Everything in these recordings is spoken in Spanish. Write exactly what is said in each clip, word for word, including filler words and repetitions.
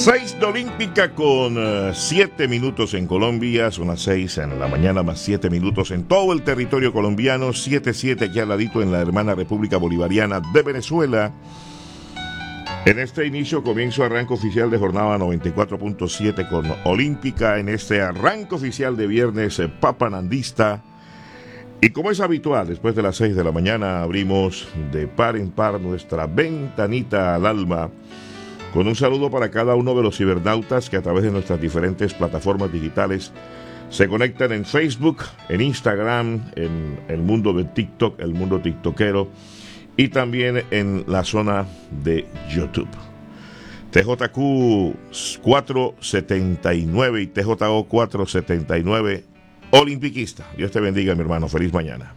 Seis de Olímpica con uh, siete minutos en Colombia, son las seis en la mañana más siete minutos en todo el territorio colombiano, siete siete aquí al ladito en la hermana República Bolivariana de Venezuela. En este inicio, comienzo, arranque oficial de jornada noventa y cuatro punto siete con Olímpica, en este arranque oficial de viernes eh, papanandista. Y como es habitual, después de las seis de la mañana abrimos de par en par nuestra ventanita al alma, con un saludo para cada uno de los cibernautas que a través de nuestras diferentes plataformas digitales se conectan en Facebook, en Instagram, en el mundo de TikTok, el mundo tiktokero, y también en la zona de YouTube. T J Q cuatrocientos setenta y nueve y T J O cuatrocientos setenta y nueve, olimpiquista. Dios te bendiga, mi hermano. Feliz mañana.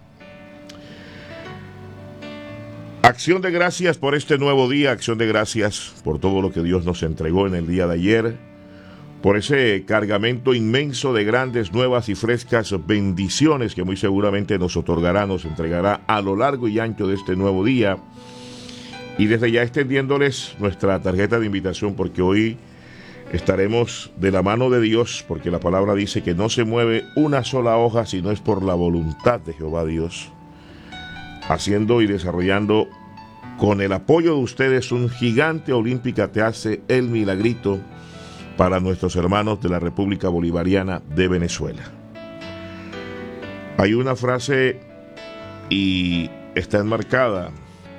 Acción de gracias por este nuevo día, acción de gracias por todo lo que Dios nos entregó en el día de ayer, por ese cargamento inmenso de grandes, nuevas y frescas bendiciones que muy seguramente nos otorgará, nos entregará a lo largo y ancho de este nuevo día. Y desde ya extendiéndoles nuestra tarjeta de invitación, porque hoy estaremos de la mano de Dios, porque la palabra dice que no se mueve una sola hoja si no es por la voluntad de Jehová Dios, haciendo y desarrollando con el apoyo de ustedes un gigante Olímpica te hace el milagrito para nuestros hermanos de la República Bolivariana de Venezuela. Hay una frase y está enmarcada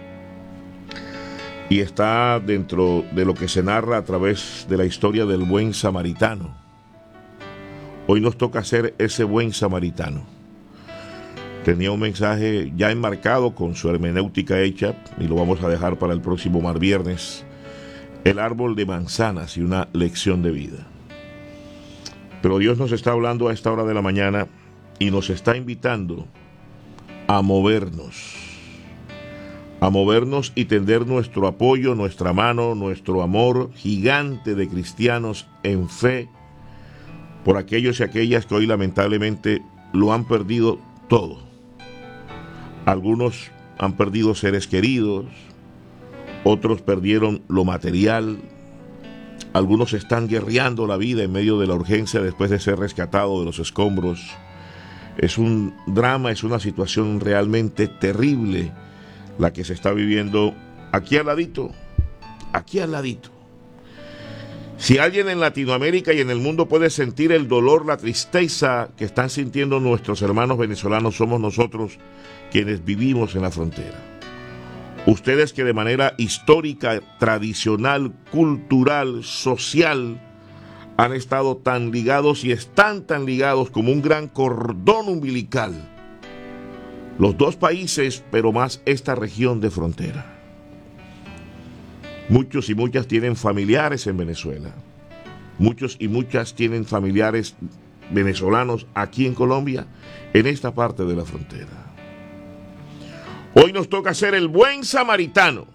y está dentro de lo que se narra a través de la historia del buen samaritano. Hoy nos toca ser ese buen samaritano. Tenía un mensaje ya enmarcado con su hermenéutica hecha y lo vamos a dejar para el próximo mar viernes. El árbol de manzanas y una lección de vida. Pero Dios nos está hablando a esta hora de la mañana y nos está invitando a movernos. A movernos y tender nuestro apoyo, nuestra mano, nuestro amor gigante de cristianos en fe por aquellos y aquellas que hoy lamentablemente lo han perdido todo. Algunos han perdido seres queridos, otros perdieron lo material, algunos están guerreando la vida en medio de la urgencia después de ser rescatados de los escombros. Es un drama, es una situación realmente terrible la que se está viviendo aquí al ladito, aquí al ladito. Si alguien en Latinoamérica y en el mundo puede sentir el dolor, la tristeza que están sintiendo nuestros hermanos venezolanos, somos nosotros quienes vivimos en la frontera. Ustedes que de manera histórica, tradicional, cultural, social, han estado tan ligados y están tan ligados como un gran cordón umbilical. Los dos países, pero más esta región de frontera. Muchos y muchas tienen familiares en Venezuela. Muchos y muchas tienen familiares venezolanos aquí en Colombia, en esta parte de la frontera. Hoy nos toca ser el buen samaritano.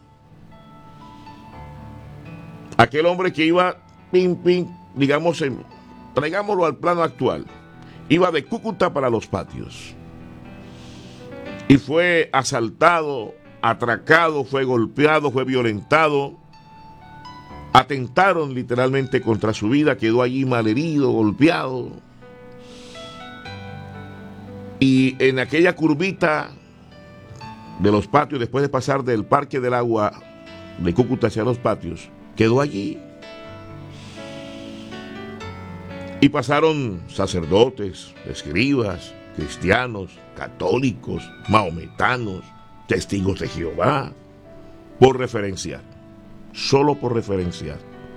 Aquel hombre que iba, pim, pim, digamos, en, traigámoslo al plano actual, iba de Cúcuta para Los Patios. Y fue asaltado, atracado, fue golpeado, fue violentado. Atentaron literalmente contra su vida, quedó allí malherido, golpeado. Y en aquella curvita de Los Patios, después de pasar del Parque del Agua de Cúcuta hacia Los Patios, quedó allí. Y pasaron sacerdotes, escribas, cristianos, católicos, mahometanos, testigos de Jehová, por referenciar. Solo por referenciar.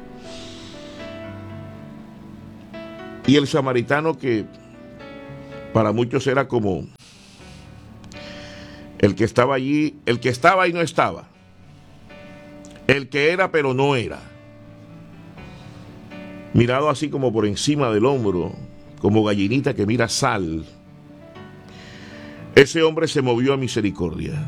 Y el samaritano, que para muchos era como el que estaba allí, el que estaba y no estaba, el que era pero no era, mirado así como por encima del hombro, como gallinita que mira sal. Ese hombre se movió a misericordia.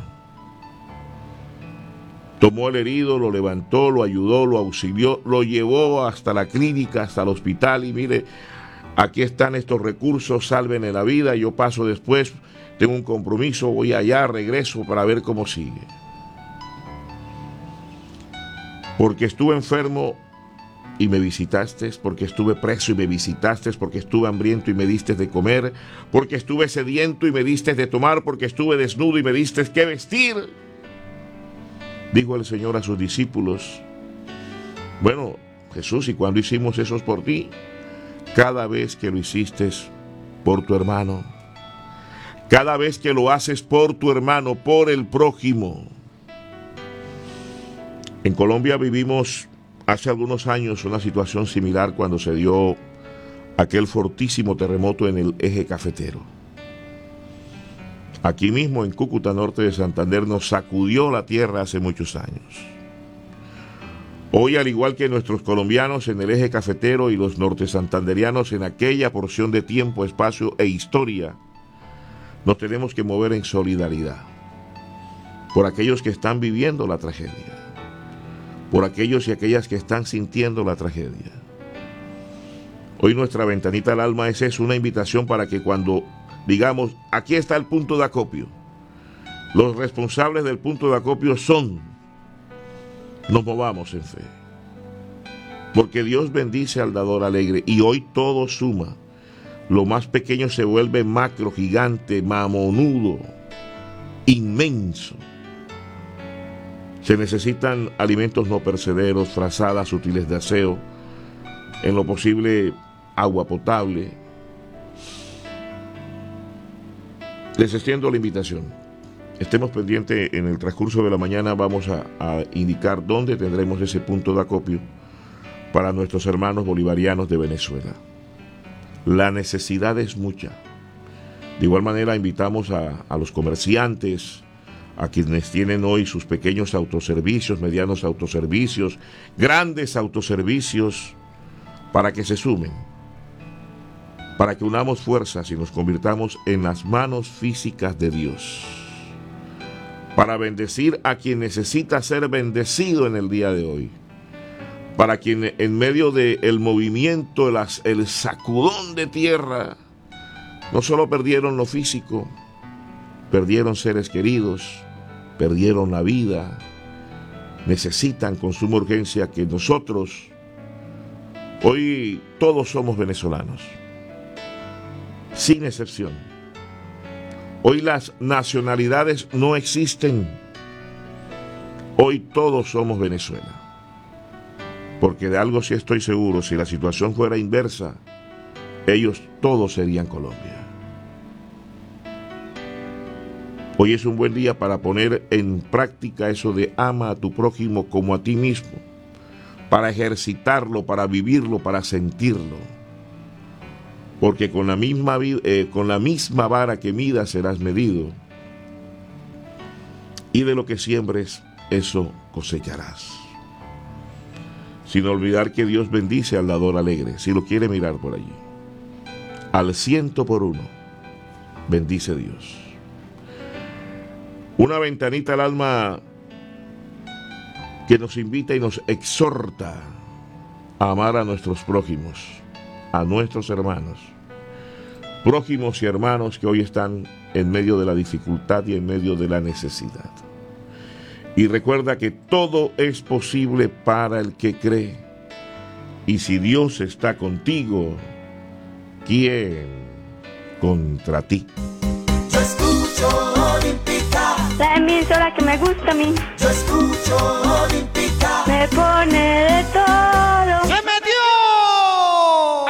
Tomó al herido, lo levantó, lo ayudó, lo auxilió, lo llevó hasta la clínica, hasta el hospital y mire, aquí están estos recursos, sálvenle la vida, yo paso después, tengo un compromiso, voy allá, regreso para ver cómo sigue. Porque estuvo enfermo y me visitaste, porque estuve preso y me visitaste, porque estuve hambriento y me diste de comer, porque estuve sediento y me diste de tomar, porque estuve desnudo y me diste que vestir. Dijo el Señor a sus discípulos: bueno, Jesús, ¿y cuándo hicimos eso por ti? Cada vez que lo hiciste por tu hermano, cada vez que lo haces por tu hermano, por el prójimo. En Colombia vivimos hace algunos años una situación similar cuando se dio aquel fortísimo terremoto en el eje cafetero. Aquí mismo en Cúcuta, norte de Santander, nos sacudió la tierra hace muchos años. Hoy, al igual que nuestros colombianos en el eje cafetero y los norte santanderianos en aquella porción de tiempo, espacio e historia, nos tenemos que mover en solidaridad por aquellos que están viviendo la tragedia, por aquellos y aquellas que están sintiendo la tragedia. Hoy nuestra ventanita al alma es eso, una invitación para que cuando digamos, aquí está el punto de acopio, los responsables del punto de acopio son, nos movamos en fe, porque Dios bendice al dador alegre y hoy todo suma. Lo más pequeño se vuelve macro, gigante, mamonudo, inmenso. Se necesitan alimentos no perecederos, frazadas útiles de aseo, en lo posible agua potable. Les extiendo la invitación. Estemos pendientes, en el transcurso de la mañana vamos a, a indicar dónde tendremos ese punto de acopio para nuestros hermanos bolivarianos de Venezuela. La necesidad es mucha. De igual manera invitamos a, a los comerciantes, a quienes tienen hoy sus pequeños autoservicios, medianos autoservicios, grandes autoservicios, para que se sumen, para que unamos fuerzas y nos convirtamos en las manos físicas de Dios, para bendecir a quien necesita ser bendecido en el día de hoy, para quien en medio del movimiento, las, el sacudón de tierra, no solo perdieron lo físico, perdieron seres queridos, perdieron la vida, necesitan con suma urgencia que nosotros, hoy todos somos venezolanos, sin excepción. Hoy las nacionalidades no existen, hoy todos somos Venezuela. Porque de algo sí estoy seguro, si la situación fuera inversa, ellos todos serían Colombia. Hoy es un buen día para poner en práctica eso de ama a tu prójimo como a ti mismo, para ejercitarlo, para vivirlo, para sentirlo. Porque con la misma, eh, con la misma vara que midas serás medido, y de lo que siembres, eso cosecharás. Sin olvidar que Dios bendice al dador alegre, si lo quiere mirar por allí. Al ciento por uno, bendice Dios. Una ventanita al alma que nos invita y nos exhorta a amar a nuestros prójimos, a nuestros hermanos. Prójimos y hermanos que hoy están en medio de la dificultad y en medio de la necesidad. Y recuerda que todo es posible para el que cree. Y si Dios está contigo, ¿quién contra ti? Yo escucho Olímpica, la emisora que me gusta a mí. Yo escucho Olímpica, me pone de todo.